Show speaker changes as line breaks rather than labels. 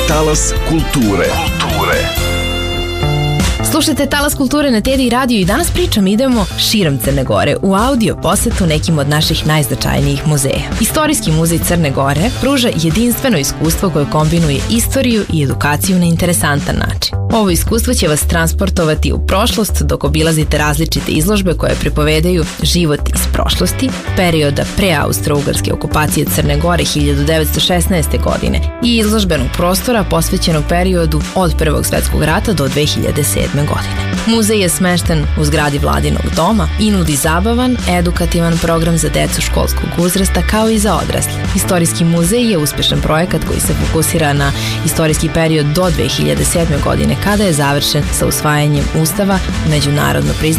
Talas kulture.
Slušajte Talas kulture na Tedi radio i danas idemo širom Crne Gore u audio posetu nekim od naših najznačajnijih muzeja. Istorijski muzej Crne Gore pruža jedinstveno iskustvo koje kombinuje istoriju i edukaciju na interesantan način. Ovo iskustvo će vas transportovati u prošlost dok obilazite različite izložbe koje pripovedaju život iz prošlosti, perioda pre austro-ugarske okupacije Crne Gore 1916. godine i izložbenog prostora posvećenog periodu od Prvog svetskog rata do 2007. godine. Muzej je smešten u zgradi Vladinog doma i nudi zabavan, edukativan program za decu školskog uzrasta kao i za odrasle. Istorijski muzej je uspešan projekat koji se fokusira na istorijski period do 2007. godine kada je završen sa usvajanjem Ustava međunarodno priznatog